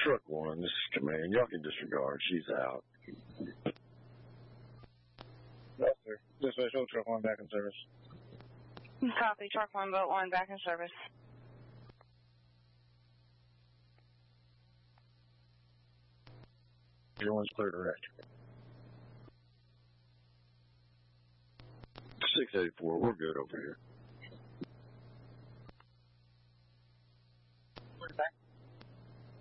Truck 1, this is Command. Y'all can disregard. She's out. Yes, sir. Dispatch, show Truck 1 back in service. Copy. Truck 1, Boat 1, back in service. Everyone's clear to wreck. 684, we're good over here.